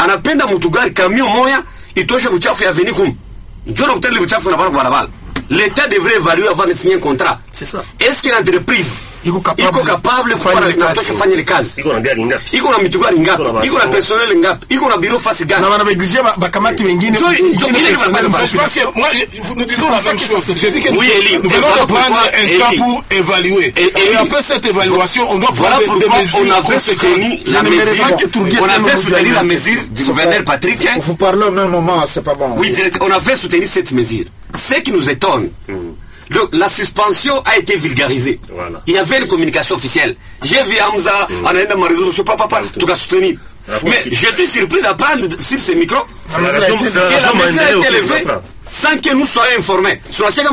anapenda mutugari camion moya itoshe buchafu ya venikum njoo kutele buchafu na barabara. L'État devrait évaluer avant de signer un contrat. C'est ça. Est-ce que l'entreprise iko capable kufanya ile kazi? Iko na gari ngapi? Iko na mitugari ngapi? Iko na personnel ngapi? Iko na bureau fasi gani? Na wana exiger bakamati wengine. Je pense que moi nous disons la même chose. Je dis que nous devons prendre un temps pour évaluer. Et après cette évaluation, on doit prendre des mesures. On avait soutenu la mesure du gouverneur Patrick. Vous parlez au même moment, c'est pas bon. Oui, on avait soutenu cette mesure. Ce qui nous étonne, la suspension a été vulgarisée. Voilà. Il y avait une communication officielle. J'ai vu Hamza, on a dans mes réseaux sociaux, papa, tout cas soutenu. Mais je suis surpris d'apprendre sur ce micro que la mesure a été levée sans que nous soyons informés. Sur la chaîne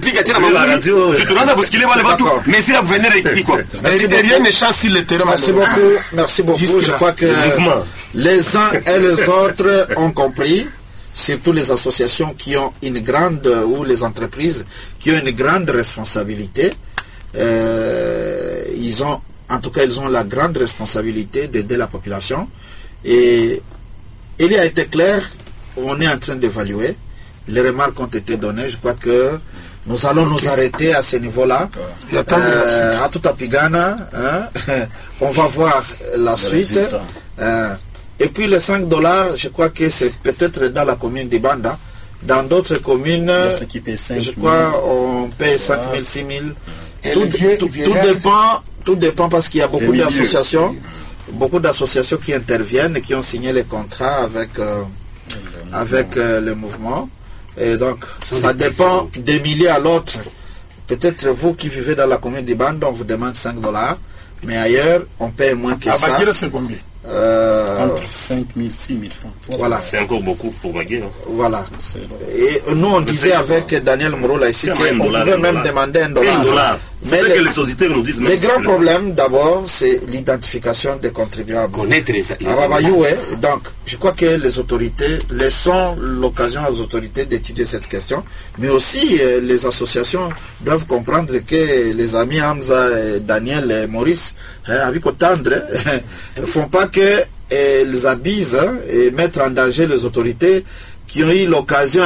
Merci beaucoup. Je crois que les uns et les autres ont compris. Surtout les associations qui ont une grande, ou les entreprises qui ont une grande responsabilité. Ils ont la grande responsabilité d'aider la population. Et il a été clair, on est en train d'évaluer. Les remarques ont été données. Je crois que nous allons nous arrêter à ce niveau-là. À tout à Pigana, on va voir la suite. Et puis les $5, je crois que c'est peut-être dans la commune de Banda. Dans d'autres communes, je crois on paye 5 000, 6 000. Tout dépend parce qu'il y a beaucoup d'associations qui interviennent et qui ont signé les contrats avec le mouvement. Et donc, ça dépend des milliers à l'autre. Peut-être vous qui vivez dans la commune de Banda, on vous demande $5. Mais ailleurs, on paye moins que ça. C'est combien? Entre 5 000, 6 000 francs. Voilà. C'est encore beaucoup pour Baguette. Voilà. Et nous, on disait avec Daniel Morola ici qu'on pouvait même demander $1. C'est que les sociétés nous disent. Le grand problème, d'abord, c'est l'identification des contribuables. Connaître les donc, je crois que les autorités, laissons l'occasion aux autorités d'étudier cette question, mais aussi les associations doivent comprendre que les amis Hamza, Daniel et Maurice, avec Otandre, ne font pas que ils abusent et mettre en danger les autorités qui ont eu l'occasion,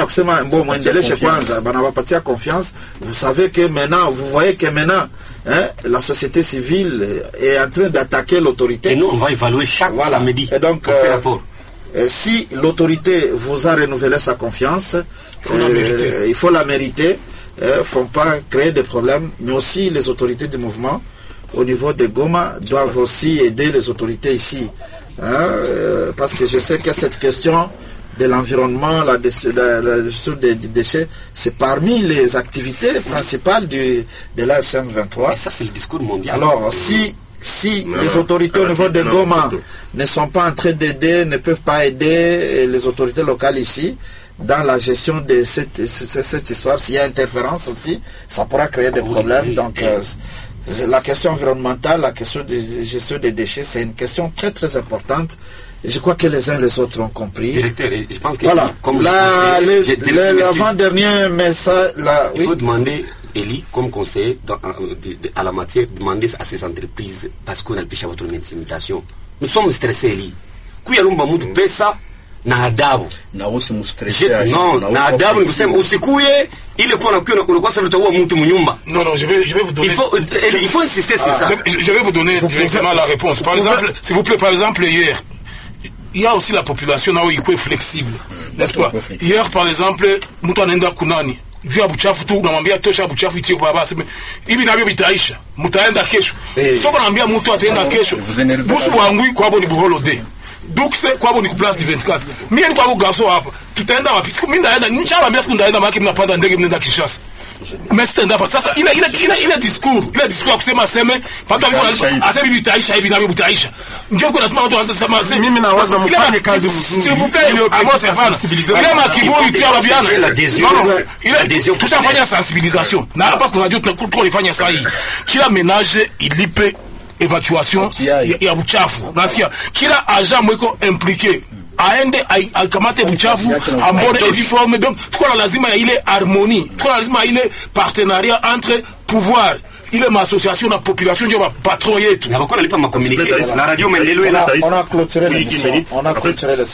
confiance. Vous savez que maintenant, vous voyez que maintenant, la société civile est en train d'attaquer l'autorité. Et nous, on va évaluer chaque samedi. Et donc, si l'autorité vous a renouvelé sa confiance, il faut la mériter. Il ne faut pas créer des problèmes, mais aussi les autorités du mouvement au niveau de Goma doivent aussi aider les autorités ici. Parce que je sais que cette question de l'environnement, la gestion des déchets, c'est parmi les activités principales de l'AFCM 23. Et ça, c'est le discours mondial. Alors, si les autorités au niveau de Goma ne sont pas en train d'aider, ne peuvent pas aider les autorités locales ici, dans la gestion de cette histoire, s'il y a interférence aussi, ça pourra créer des problèmes. Donc, la question environnementale, la question de gestion des déchets, c'est une question très très importante. Et je crois que les uns et les autres ont compris. Directeur, je pense que voilà. L'avant-dernier message, il faut demander, Eli, comme conseiller à la matière, demander à ces entreprises, parce qu'on a le péché à votre intimidation. Nous sommes stressés, Eli. Kuyalumba mutu pesa na adabu. Na na adabu ni kusema usikuye ile kwa unakuwa sasa utaua mtu mnyumba. Non, je vais vous donner. Il faut insister sur ça. Je vais vous donner directement la réponse. Par exemple, s'il vous plaît, hier, il y a aussi la population là où il est flexible, n'est-ce pas? Hier, par exemple, mtu anaenda kunani juu ya buchafu tu, unamwambia tosha buchafu itio kwa basi hivi navyo vitaisha, mtaenda kesho. Soko naambia mtu ataenda kesho, busu wangu kwa hapo ni buholode dukse kwa hapo ni ku place 24. Mimi ni kwa hapo gaso hapa, tutaenda wapi? Siku mimi ndaenda nishawaambia siku ndaenda maki mnapanda ndege mnaenda Kinshasa. Msitenda fa sasa ile discours kusema seme pata viko asema bibi taisha hivi na bibi taisha njoo kuna tuma watu wanasema sema mimi nawaza mfanye kazi mzuri s'il vous plaît ile makiburi tu ya biana ile tushafanya sensibilisation na hapa kuna ndio tunafanya saa hii kila ménage ilipe évacuation ya buchafu nasikia kila agent mweko impliqué aende akamate buchafu ambone uniforme. Donc tuko na lazima ya ile harmonie, tuko na lazima ya ile partenariat entre pouvoir ile association na population ndio patron yetu na bakona lipa ma communiquer la radio Maendeleo on a clôturé l'émission.